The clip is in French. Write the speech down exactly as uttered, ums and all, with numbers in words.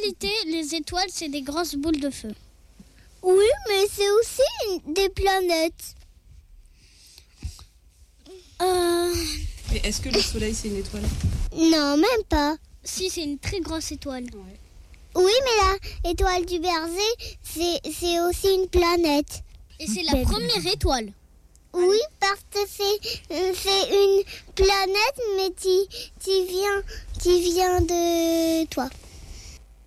réalité, les étoiles, c'est des grosses boules de feu. Oui, mais c'est aussi des planètes. Euh... Mais est-ce que le soleil, c'est une étoile? Non, même pas. Si, c'est une très grosse étoile. Ouais. Oui, mais la étoile du berger, c'est, c'est aussi une planète. Et c'est la première étoile. Oui, parce que c'est, euh, c'est une planète, mais qui, qui vient, qui vient de toi.